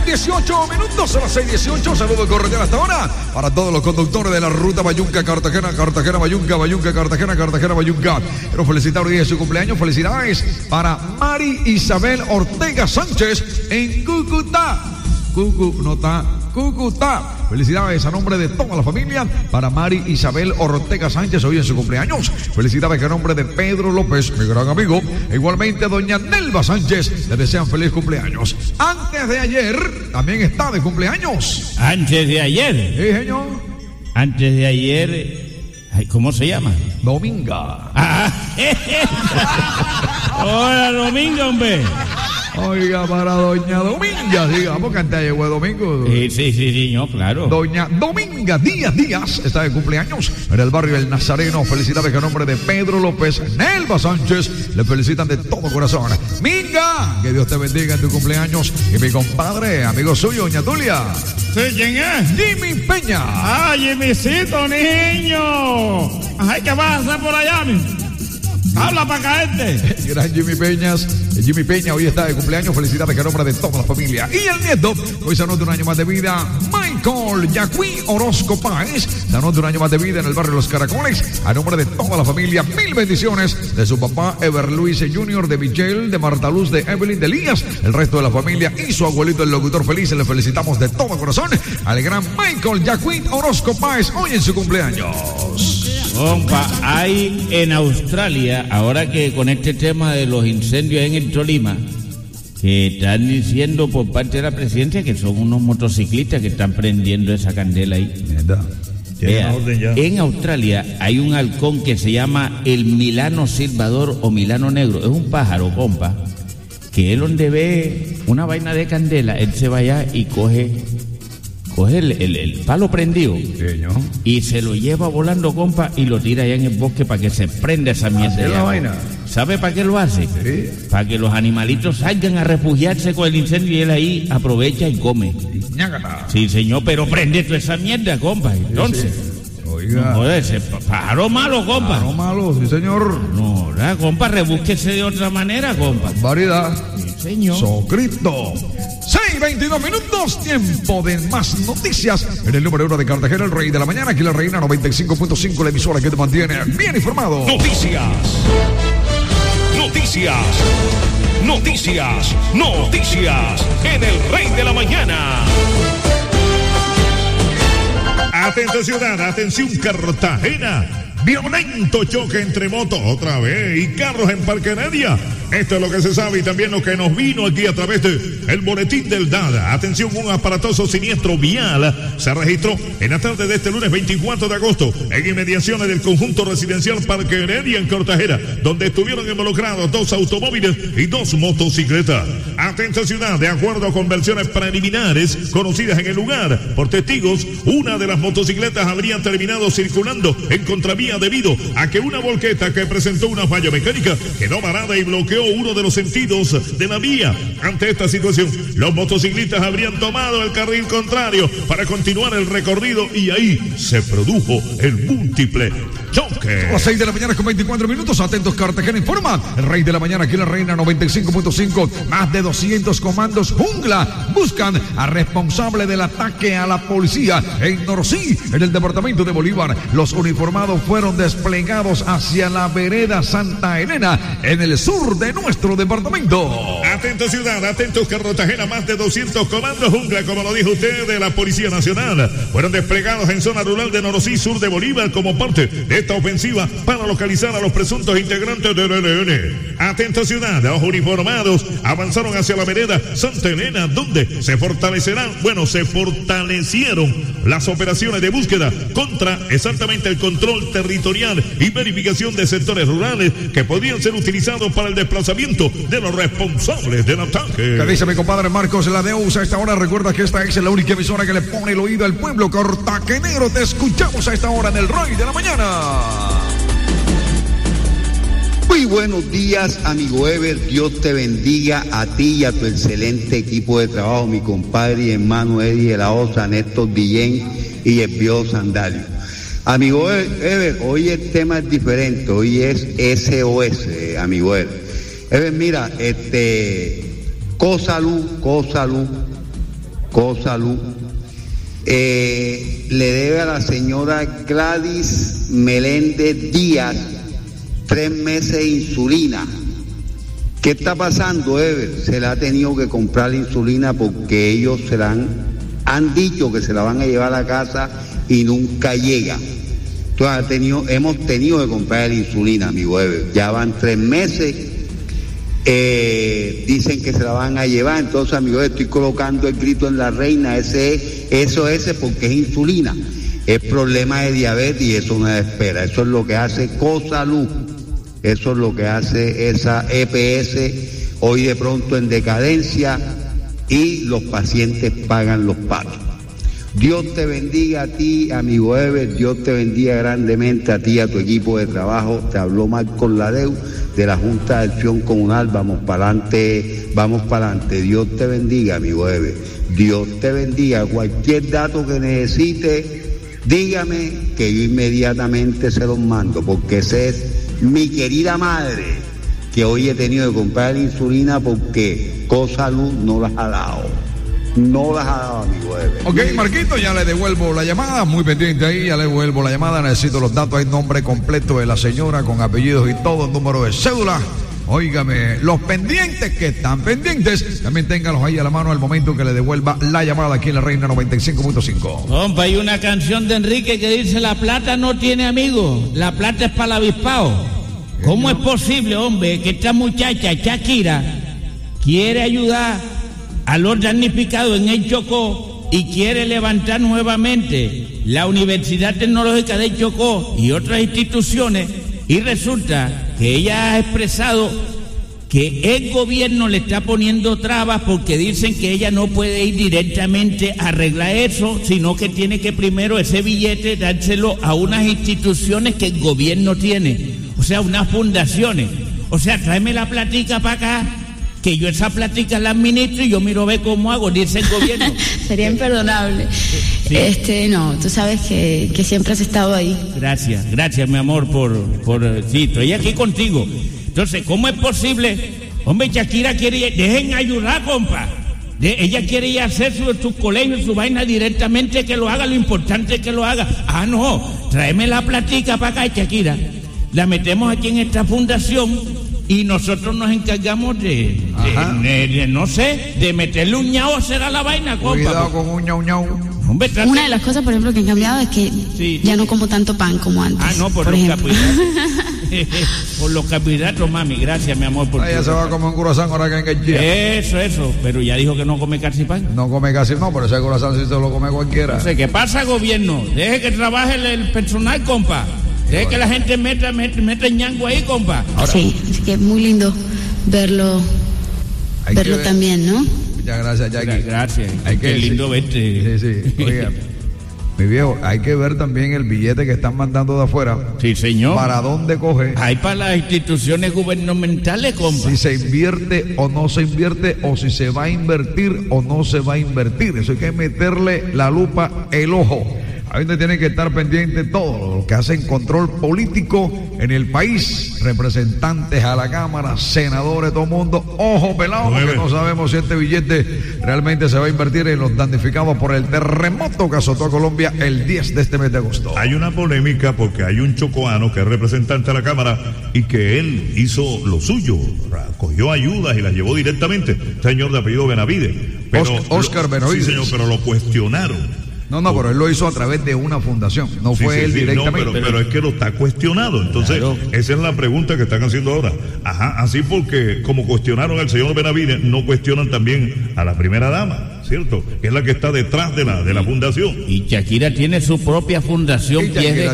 18 minutos, a las 6:18. Saludos cordial hasta ahora para todos los conductores de la ruta Bayunca, Cartagena, Bayunca, Cartagena, Bayunca. Quiero felicitar hoy día su cumpleaños. Felicidades para Mari Isabel Ortega Sánchez en Cúcuta. Cúcuta. Felicidades a nombre de toda la familia para Mari Isabel Ortega Sánchez hoy en su cumpleaños. Felicidades a nombre de Pedro López, mi gran amigo. Igualmente doña Nelva Sánchez, le desean feliz cumpleaños. Antes de ayer también está de cumpleaños. Antes de ayer. Sí, señor. Antes de ayer. ¿Cómo se llama? Dominga. Hola, Dominga, hombre. Oiga, para doña Dominga, digamos que antes llegó domingo. Sí, no, claro. Doña Dominga Díaz está de cumpleaños en el barrio El Nazareno. Felicidades a nombre de Pedro López, Nelva Sánchez, le felicitan de todo corazón. Minga, que Dios te bendiga en tu cumpleaños. Y mi compadre, amigo suyo, doña Tulia. ¿Sí, quién es? Jimmy Peña. ¡Ah, Jimmycito, niño! Ay, ¿qué vas a hacer por allá, mi? Habla para caerte. Gran Jimmy Peña hoy está de cumpleaños. Felicidades a nombre de toda la familia. Y el nieto, hoy se anota un año más de vida. Michael Yaqui Orozco Páez se anota un año más de vida en el barrio Los Caracoles. A nombre de toda la familia, mil bendiciones de su papá Ever Luis Jr., de Michelle, de Marta Luz, de Evelyn, de Elías, el resto de la familia y su abuelito, el locutor feliz. Le felicitamos de todo corazón al gran Michael Yaqui Orozco Páez hoy en su cumpleaños. Compa, hay en Australia, ahora que con este tema de los incendios en el Tolima, que están diciendo por parte de la presidencia que son unos motociclistas que están prendiendo esa candela ahí. Vea, en Australia hay un halcón que se llama el Milano silvador o Milano negro. Es un pájaro, compa, que él donde ve una vaina de candela, él se va allá y coge el palo prendido, ¿no? Y se lo lleva volando, compa, y lo tira allá en el bosque para que se prenda esa mierda. ¿Es la vaina? ¿Sabe para qué lo hace? Sí. Para que los animalitos salgan a refugiarse con el incendio y él ahí aprovecha y come. Sí, señor, pero prende toda esa mierda, compa. Entonces, oiga. No, joder, ese pájaro malo, compa. Pájaro malo, sí, señor. No, compa, rebúsquese de otra manera, compa. Variedad. Sí, señor. Socristo. 6:22 minutos, tiempo de más noticias en el número 1 de Cartagena, el rey de la mañana, aquí la reina 95.5, la emisora que te mantiene bien informado. Noticias en el rey de la mañana. Atención ciudad, atención Cartagena. Violento choque entre motos otra vez y carros en Parque Heredia. Esto es lo que se sabe y también lo que nos vino aquí a través de el boletín del DADA. Atención, un aparatoso siniestro vial se registró en la tarde de este lunes 24 de agosto en inmediaciones del conjunto residencial Parque Heredia en Cartagena, donde estuvieron involucrados 2 automóviles y 2 motocicletas. Atenta ciudad, de acuerdo con versiones preliminares conocidas en el lugar por testigos, una de las motocicletas habría terminado circulando en contravía debido a que una volqueta que presentó una falla mecánica quedó varada y bloqueó uno de los sentidos de la vía. Ante esta situación, los motociclistas habrían tomado el carril contrario para continuar el recorrido y ahí se produjo el múltiple choque. A las 6 de la mañana con 24 minutos, atentos, Cartagena informa. El rey de la mañana, aquí la reina 95.5, más de 200 comandos jungla buscan a responsable del ataque a la policía en Norcí, en el departamento de Bolívar. Los uniformados fueron desplegados hacia la vereda Santa Elena, en el sur de nuestro departamento. Atento ciudad, atentos Cartagena, más de 200 comandos jungla, como lo dijo usted, de la Policía Nacional, fueron desplegados en zona rural de Norcí, sur de Bolívar, como parte de esta ofensiva para localizar a los presuntos integrantes del ELN. Atento ciudad, los uniformados avanzaron hacia la vereda Santa Elena, donde se fortalecieron las operaciones de búsqueda contra exactamente el control territorial y verificación de sectores rurales que podrían ser utilizados para el desplazamiento de los responsables del ataque. ¿Qué dice mi compadre Marcos Ladeus? A esta hora recuerda que esta es la única emisora que le pone el oído al pueblo cartagenero. Te escuchamos a esta hora en el Rey de la Mañana. Muy buenos días, amigo Ever. Dios te bendiga a ti y a tu excelente equipo de trabajo, mi compadre y hermano Eddie de la Osa, Néstor Guillén y el Pío Sandalio. Amigo Ever, hoy el tema es diferente, hoy es SOS, amigo Ever. Ever, mira, Cosalud, Cosalud. Le debe a la señora Gladys Meléndez Díaz 3 meses de insulina. ¿Qué está pasando, Ever? Se le ha tenido que comprar la insulina porque ellos han dicho que se la van a llevar a la casa y nunca llega. Entonces hemos tenido que comprar la insulina, amigo Ever. Ya van 3 meses. Dicen que se la van a llevar. Entonces, amigo Ever, estoy colocando el grito en la reina. Eso porque es insulina. Es problema de diabetes y eso no es espera. Eso es lo que hace Cosalud. Eso es lo que hace esa EPS hoy de pronto en decadencia y los pacientes pagan los patos. Dios te bendiga a ti, amigo Ever, Dios te bendiga grandemente a ti y a tu equipo de trabajo. Te habló Marcos Ladeu de la Junta de Acción Comunal. Vamos para adelante. Dios te bendiga, amigo Ever. Dios te bendiga. Cualquier dato que necesite, dígame que yo inmediatamente se los mando, porque ese es mi querida madre, que hoy he tenido que comprar la insulina porque Cosalud no las ha dado. No las ha dado, amigo Ever. Ok, Marquito, ya le devuelvo la llamada. Muy pendiente ahí, ya le devuelvo la llamada. Necesito los datos, hay nombre completo de la señora con apellidos y todo, número de cédula. Óigame, los pendientes que están pendientes, también ténganlos ahí a la mano al momento que le devuelva la llamada aquí en la Reina 95.5. Compa, hay una canción de Enrique que dice: la plata no tiene amigos, la plata es para el avispao. ¿Cómo es posible, hombre, que esta muchacha, Shakira, quiere ayudar a los damnificados en el Chocó y quiere levantar nuevamente la Universidad Tecnológica de Chocó y otras instituciones, y resulta que ella ha expresado que el gobierno le está poniendo trabas porque dicen que ella no puede ir directamente a arreglar eso, sino que tiene que primero ese billete dárselo a unas instituciones que el gobierno tiene, o sea, unas fundaciones. O sea, tráeme la platica para acá, que yo esa platica la administro y yo miro a ver cómo hago, dice el gobierno. Sería imperdonable. Sí. No, tú sabes que siempre has estado ahí. Gracias, mi amor, sí, estoy aquí contigo. Entonces, ¿cómo es posible? Hombre, Shakira quiere ir, dejen ayudar, compa. Ella quiere ir a hacer su colegio, su vaina directamente, que lo haga, lo importante es que lo haga. Ah, no, tráeme la platica para acá, Shakira. La metemos aquí en esta fundación y nosotros nos encargamos de no sé, de meterle un ñao, será la vaina, compa. Cuidado con un ñau ñau. Hombre, una de las cosas, por ejemplo, que han cambiado es que ya no como tanto pan como antes. Ah, no, por los carbohidratos. Por los carbohidratos, mami. Gracias, mi amor. Ella se va a comer un croissant ahora que en el día. Eso. Pero ya dijo que no come casi pan. No come casi, no, pero ese croissant sí se lo come cualquiera. No sé, ¿qué pasa, gobierno? Deje que trabaje el personal, compa. Deje que la gente meta el ñango ahí, compa. Ahora, sí, así que es muy lindo verlo también, ¿no? Muchas gracias, Jackie. Gracias. Qué lindo verte. Sí. Oiga, mi viejo, hay que ver también el billete que están mandando de afuera. Sí, señor. ¿Para dónde coge? Hay para las instituciones gubernamentales, compa. Si se invierte o no se invierte, o si se va a invertir o no se va a invertir. Eso hay que meterle la lupa, el ojo. Ahí donde tienen que estar pendientes todos los que hacen control político en el país, representantes a la Cámara, senadores, todo el mundo, ojo pelado, porque no sabemos si este billete realmente se va a invertir en los damnificados por el terremoto que azotó a Colombia el 10 de este mes de agosto. Hay una polémica porque hay un chocoano que es representante a la Cámara y que él hizo lo suyo, cogió ayudas y las llevó directamente, señor de apellido Benavides. Oscar Benavides. Sí, señor, pero lo cuestionaron. No, pero él lo hizo a través de una fundación, no fue él directamente. No, pero es que lo está cuestionado, entonces esa es la pregunta que están haciendo ahora. Así porque como cuestionaron al señor Benavides, no cuestionan también a la primera dama, ¿cierto? Que es la que está detrás de la fundación. Y Shakira tiene su propia fundación,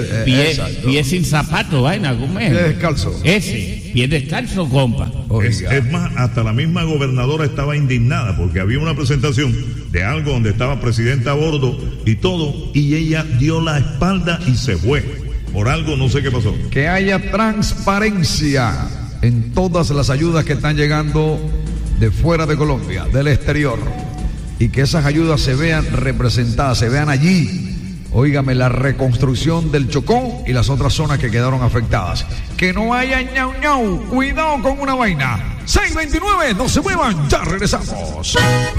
pie sin zapato, vaina, ¿cómo es? Pie descalzo. Pie descalzo, compa. Es más, hasta la misma gobernadora estaba indignada porque había una presentación de algo donde estaba presidenta a bordo y todo, y ella dio la espalda y se fue. Por algo, no sé qué pasó. Que haya transparencia en todas las ayudas que están llegando de fuera de Colombia, del exterior, y que esas ayudas se vean representadas, se vean allí. Óigame, la reconstrucción del Chocó y las otras zonas que quedaron afectadas. Que no haya ñau ñau, cuidado con una vaina. 6:29, no se muevan, ya regresamos.